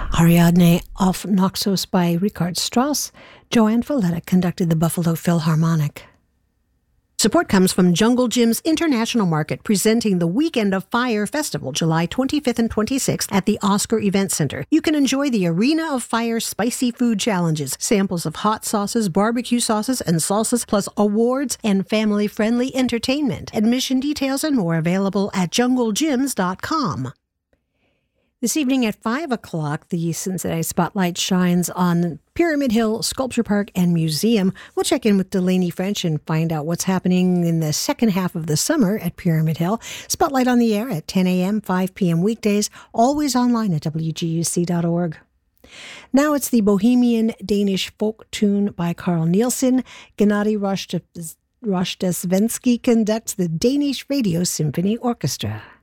Ariadne auf Naxos by Richard Strauss. Joanne Falletta conducted the Buffalo Philharmonic. Support comes from Jungle Gym's International Market, presenting the Weekend of Fire Festival, July 25th and 26th at the Oscar Event Center. You can enjoy the Arena of Fire spicy food challenges, samples of hot sauces, barbecue sauces, and salsas, plus awards and family-friendly entertainment. Admission details and more available at junglegyms.com. This evening at 5 o'clock, the Cincinnati Spotlight shines on Pyramid Hill Sculpture Park and Museum. We'll check in with Delaney French and find out what's happening in the second half of the summer at Pyramid Hill. Spotlight on the air at 10 a.m., 5 p.m. weekdays, always online at wguc.org. Now it's the Bohemian Danish folk tune by Carl Nielsen. Gennady Rojdestvensky conducts the Danish Radio Symphony Orchestra.